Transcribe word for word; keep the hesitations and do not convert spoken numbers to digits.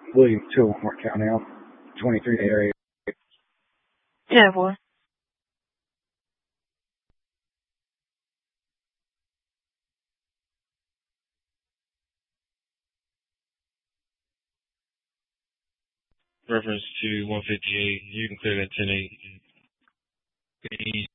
William Till, Mark County, twenty-three area. Yeah, boy. Reference to one fifty-eight. You can clear that ten eight.